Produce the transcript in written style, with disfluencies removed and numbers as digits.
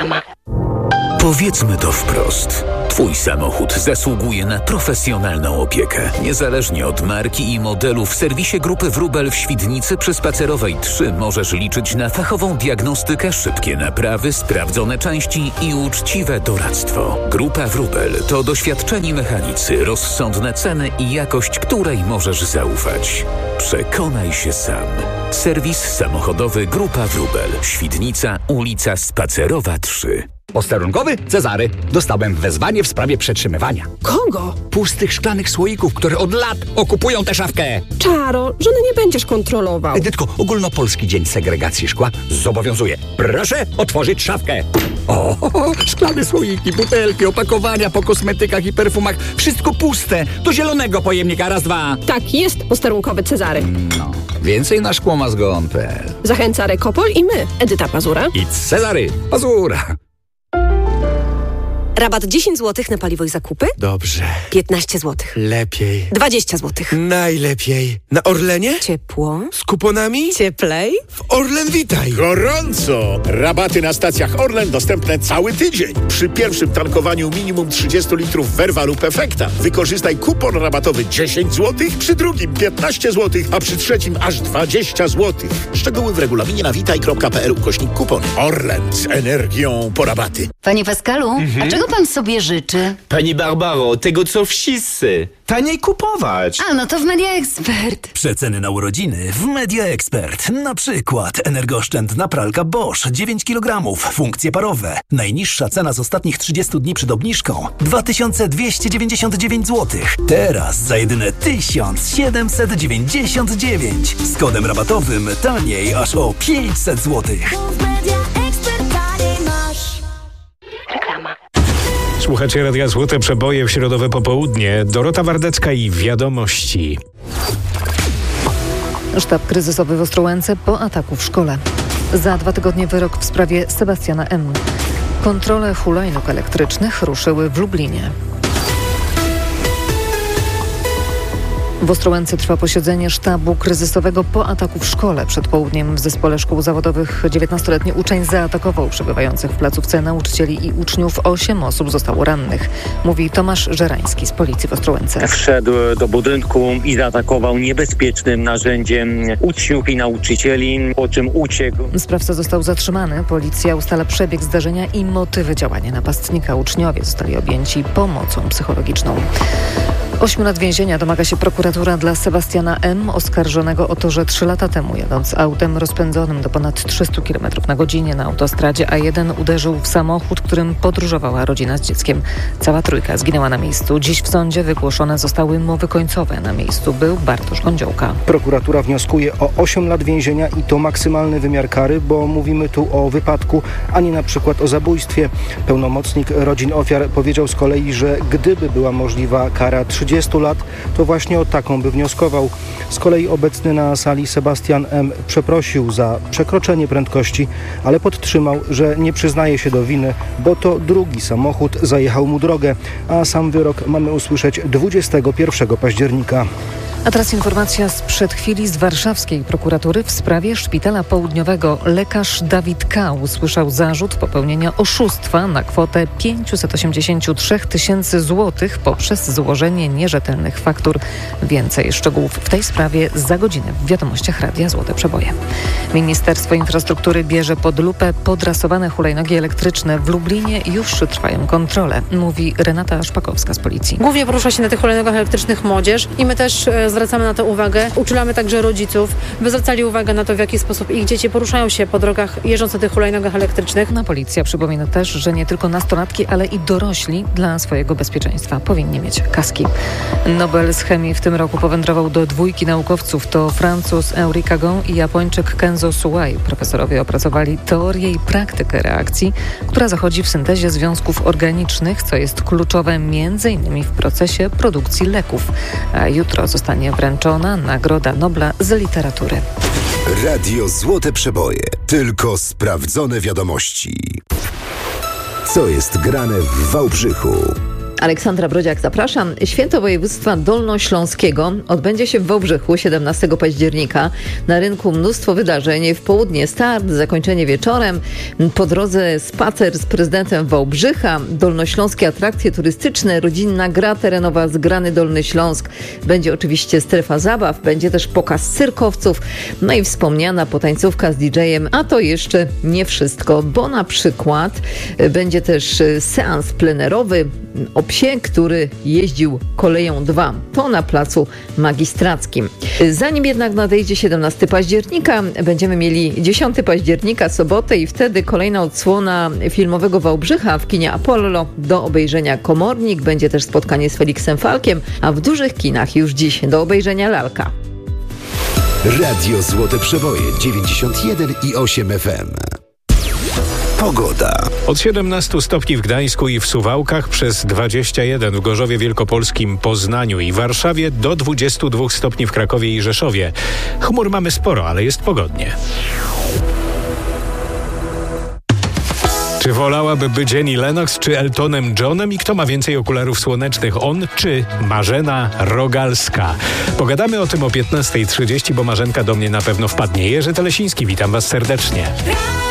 Reklama. Powiedzmy to wprost. Twój samochód zasługuje na profesjonalną opiekę. Niezależnie od marki i modelu, w serwisie Grupy Wróbel w Świdnicy przy Spacerowej 3 możesz liczyć na fachową diagnostykę, szybkie naprawy, sprawdzone części i uczciwe doradztwo. Grupa Wróbel to doświadczeni mechanicy, rozsądne ceny i jakość, której możesz zaufać. Przekonaj się sam. Serwis samochodowy Grupa Wróbel. Świdnica, ulica Spacerowa 3. Posterunkowy Cezary. Dostałem wezwanie w sprawie przetrzymywania. Kogo? Pustych szklanych słoików, które od lat okupują tę szafkę. Czaro, żony nie będziesz kontrolował. Edytko, Ogólnopolski Dzień Segregacji Szkła zobowiązuje. Proszę otworzyć szafkę. O, szklane słoiki, butelki, opakowania po kosmetykach i perfumach. Wszystko puste. Do zielonego pojemnika. Raz, dwa. Tak jest, posterunkowy Cezary. No, więcej na szkłomazgon.pl. Zachęca Rekopol i my, Edyta Pazura i Cezary Pazura. Rabat 10 zł na paliwo i zakupy? Dobrze. 15 zł. Lepiej. 20 zł. Najlepiej. Na Orlenie? Ciepło. Z kuponami? Cieplej. W Orlen Witaj. Gorąco! Rabaty na stacjach Orlen dostępne cały tydzień. Przy pierwszym tankowaniu minimum 30 litrów Verva lub Efekta wykorzystaj kupon rabatowy 10 zł, przy drugim 15 zł, a przy trzecim aż 20 zł. Szczegóły w regulaminie na witaj.pl/kupony. Orlen z energią po rabaty. Panie Pascalu, a czego pan sobie życzy? Pani Barbaro, tego co wszyscy. Taniej kupować. A, no to w Media Expert. Przeceny na urodziny w Media Expert. Na przykład energooszczędna pralka Bosch 9 kg, funkcje parowe. Najniższa cena z ostatnich 30 dni przed obniżką 2299 zł. Teraz za jedyne 1799. Z kodem rabatowym taniej aż o 500 zł. Słuchacie Radia Złote Przeboje w środowe popołudnie. Dorota Wardecka i Wiadomości. Sztab kryzysowy w Ostrołęce po ataku w szkole. Za 2 tygodnie wyrok w sprawie Sebastiana M. Kontrole hulajnóg elektrycznych ruszyły w Lublinie. W Ostrołęce trwa posiedzenie sztabu kryzysowego po ataku w szkole. Przed południem w zespole szkół zawodowych 19-letni uczeń zaatakował przebywających w placówce nauczycieli i uczniów. 8 osób zostało rannych, mówi Tomasz Żerański z policji w Ostrołęce. Wszedł do budynku i zaatakował niebezpiecznym narzędziem uczniów i nauczycieli, po czym uciekł. Sprawca został zatrzymany. Policja ustala przebieg zdarzenia i motywy działania napastnika. Uczniowie zostali objęci pomocą psychologiczną. 8 lat więzienia domaga się prokuratura dla Sebastiana M., oskarżonego o to, że 3 lata temu, jadąc autem rozpędzonym do ponad 300 km na godzinę na autostradzie A1, uderzył w samochód, którym podróżowała rodzina z dzieckiem. Cała trójka zginęła na miejscu. Dziś w sądzie wygłoszone zostały mowy końcowe. Na miejscu był Bartosz Gądziołka. Prokuratura wnioskuje o 8 lat więzienia i to maksymalny wymiar kary, bo mówimy tu o wypadku, a nie na przykład o zabójstwie. Pełnomocnik rodzin ofiar powiedział z kolei, że gdyby była możliwa kara 30 lat, to właśnie o taką by wnioskował. Z kolei obecny na sali Sebastian M. przeprosił za przekroczenie prędkości, ale podtrzymał, że nie przyznaje się do winy, bo to drugi samochód zajechał mu drogę, a sam wyrok mamy usłyszeć 21 października. A teraz informacja sprzed chwili z warszawskiej prokuratury w sprawie Szpitala Południowego. Lekarz Dawid K. usłyszał zarzut popełnienia oszustwa na kwotę 583 000 złotych poprzez złożenie nierzetelnych faktur. Więcej szczegółów w tej sprawie za godzinę w Wiadomościach Radia Złote Przeboje. Ministerstwo Infrastruktury bierze pod lupę podrasowane hulajnogi elektryczne. W Lublinie już trwają kontrole, mówi Renata Szpakowska z policji. Głównie porusza się na tych hulajnogach elektrycznych młodzież i my też zwracamy na to uwagę. Uczulamy także rodziców, by zwracali uwagę na to, w jaki sposób ich dzieci poruszają się po drogach jeżdżąc na tych hulajnogach elektrycznych. Policja przypomina też, że nie tylko nastolatki, ale i dorośli dla swojego bezpieczeństwa powinni mieć kaski. Nobel z chemii w tym roku powędrował do 2 naukowców. To Francuz Henri Cagon i Japończyk Kenzo Suwai. Profesorowie opracowali teorię i praktykę reakcji, która zachodzi w syntezie związków organicznych, co jest kluczowe m.in. w procesie produkcji leków. A jutro zostanie wręczona Nagroda Nobla z literatury. Radio Złote Przeboje. Tylko sprawdzone wiadomości. Co jest grane w Wałbrzychu? Aleksandra Brodziak, zapraszam. Święto województwa dolnośląskiego odbędzie się w Wałbrzychu 17 października. Na rynku mnóstwo wydarzeń. W południe start, zakończenie wieczorem. Po drodze spacer z prezydentem Wałbrzycha, dolnośląskie atrakcje turystyczne, rodzinna gra terenowa Zgrany Dolny Śląsk. Będzie oczywiście strefa zabaw, będzie też pokaz cyrkowców, no i wspomniana potańcówka z DJ-em. A to jeszcze nie wszystko, bo na przykład będzie też seans plenerowy o psie, który jeździł koleją 2. To na Placu Magistrackim. Zanim jednak nadejdzie 17 października, będziemy mieli 10 października, sobotę, i wtedy kolejna odsłona filmowego Wałbrzycha w kinie Apollo. Do obejrzenia Komornik, będzie też spotkanie z Feliksem Falkiem, a w dużych kinach już dziś do obejrzenia Lalka. Radio Złote Przeboje 91,8 FM. Pogoda. Od 17 stopni w Gdańsku i w Suwałkach, przez 21 w Gorzowie Wielkopolskim, Poznaniu i Warszawie, do 22 stopni w Krakowie i Rzeszowie. Chmur mamy sporo, ale jest pogodnie. Czy wolałaby być Annie Lennox czy Eltonem Johnem i kto ma więcej okularów słonecznych, on czy Marzena Rogalska? Pogadamy o tym o 15:30, bo Marzenka do mnie na pewno wpadnie. Jerzy Telesiński, witam Was serdecznie.